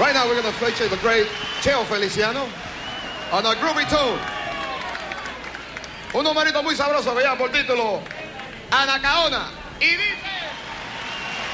Right now we're going to feature the great Cheo Feliciano on a groovy tune. Un numerito muy sabroso que lleva por título Anacaona. Y dice...